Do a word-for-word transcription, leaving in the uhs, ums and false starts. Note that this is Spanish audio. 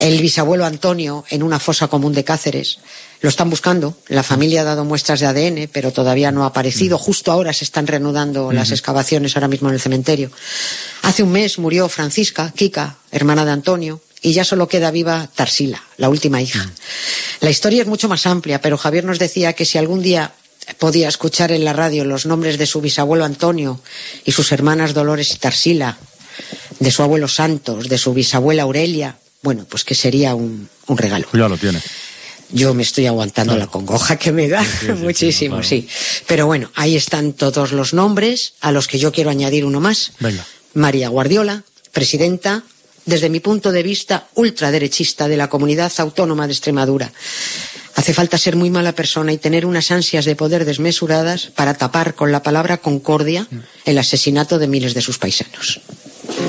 el bisabuelo Antonio en una fosa común de Cáceres. Lo están buscando. La familia ha dado muestras de A D N, pero todavía no ha aparecido. Justo ahora se están reanudando uh-huh. las excavaciones ahora mismo en el cementerio. Hace un mes murió Francisca, Kika, hermana de Antonio, y ya solo queda viva Tarsila, la última hija. Uh-huh. La historia es mucho más amplia, pero Javier nos decía que si algún día podía escuchar en la radio los nombres de su bisabuelo Antonio y sus hermanas Dolores y Tarsila, de su abuelo Santos, de su bisabuela Aurelia, bueno, pues que sería un, un regalo. Ya lo tiene. Yo me estoy aguantando claro. la congoja que me da, sí, sí, sí, muchísimo, sí, claro. sí. Pero bueno, ahí están todos los nombres, a los que yo quiero añadir uno más. Venga. María Guardiola, presidenta, desde mi punto de vista, ultraderechista de la Comunidad Autónoma de Extremadura. Hace falta ser muy mala persona y tener unas ansias de poder desmesuradas para tapar con la palabra concordia el asesinato de miles de sus paisanos.